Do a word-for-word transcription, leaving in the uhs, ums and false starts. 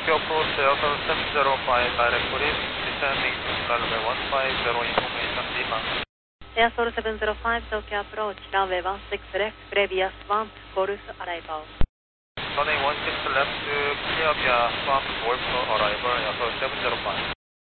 Tokyo approach Airfare seven zero five, direct police, descending to runway one five zero, information Lima. Airfare seven zero five, Tokyo approach, runway one six left, previous swamp, Golf arrival. Turning one six left to clear via swamp, Golf arrival, Airfare seven zero five.